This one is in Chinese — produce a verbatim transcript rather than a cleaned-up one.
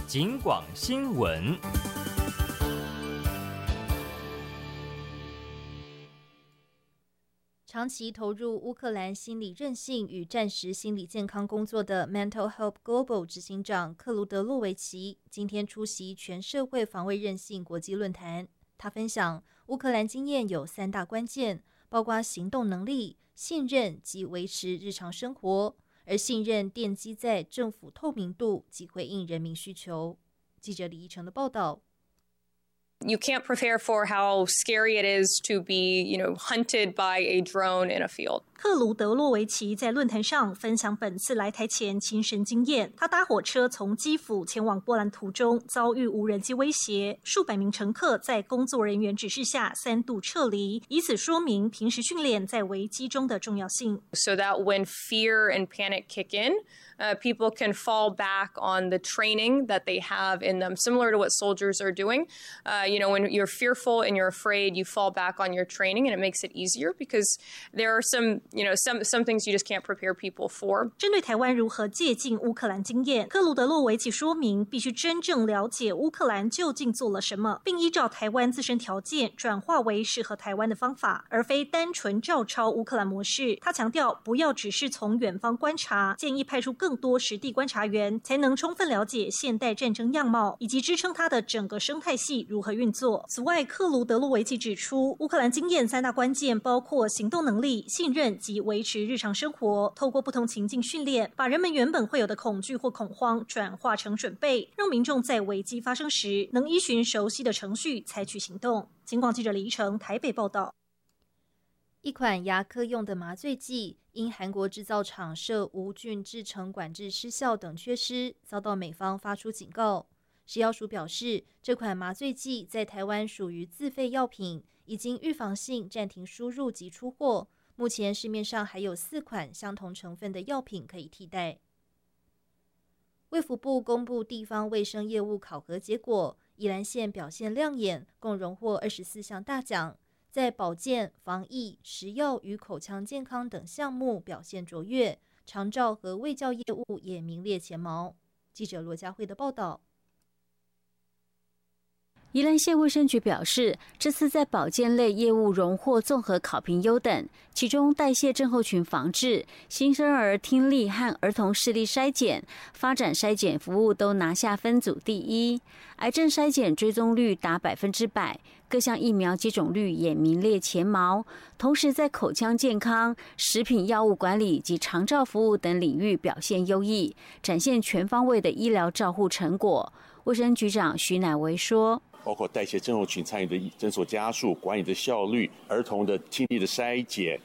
警广新闻。 长期投入乌克兰心理韧性与战时心理健康工作的 Mental Health Global 执行长克卢德洛维奇今天出席全社会防卫韧性国际论坛。他分享，乌克兰经验有三大关键，包括行动能力、信任及维持日常生活，而信任奠基在政府透明度及回应人民需求。记者李依晨的报道。 You can't prepare for how scary it is to be, you know, hunted by a drone in a field. 克卢德洛维奇在论坛上分享本次来台前亲身经验。他搭火车从基辅前往波兰途中遭遇无人机威胁，数百名乘客在工作人员指示下三度撤离，以此说明平时训练在危机中的重要性。 So that when fear and panic kick in, uh, people can fall back on the training that they have in them, similar to what soldiers are doing. Uh, you know, when you're fearful and you're afraid, you fall back on your training, and it makes it easier because there are some You know, some, some things you just can't prepare people for. 针对台湾如何借鉴乌克兰经验，克卢德洛维奇说明，必须真正了解乌克兰究竟做了什么，并依照台湾自身条件转化为适合台湾的方法，而非单纯照抄乌克兰模式。他强调，不要只是从远方观察，建议派出更多实地观察员，才能充分了解现代战争样貌，以及支撑它的整个生态系如何运作。此外，克卢德洛维奇指出，乌克兰经验三大关键包括行动能力、信任及维持日常生活，透过不同情境训练，把人们原本会有的恐惧或恐慌转化成准备，让民众在危机发生时能依循熟悉的程序采取行动。警广记者李依晨台北报道。 一款牙科用的麻醉剂因韩国制造厂涉无菌制成管制失效等缺失，遭到美方发出警告。食药署表示，这款麻醉剂在台湾属于自费药品，已经预防性暂停输入及出货。目前市面上还有四款相同成分的药品可以替代。卫福部公布地方卫生业务考核结果，宜兰县表现亮眼，共荣获二十四项大奖，在保健、防疫、食药与口腔健康等项目表现卓越，长照和卫教业务也名列前茅。记者罗佳慧的报道。 宜兰县卫生局表示，这次在保健类业务荣获综合考评优等，其中代谢症候群防治、新生儿听力和儿童视力筛检、发展筛检服务都拿下分组第一，癌症筛检追踪率达百分之百，各项疫苗接种率也名列前茅。同时，在口腔健康、食品药物管理及长照服务等领域表现优异，展现全方位的医疗照护成果。卫生局长徐乃维说， 包括代谢症候群参与的诊所家数、管理的效率、儿童的听力的筛检、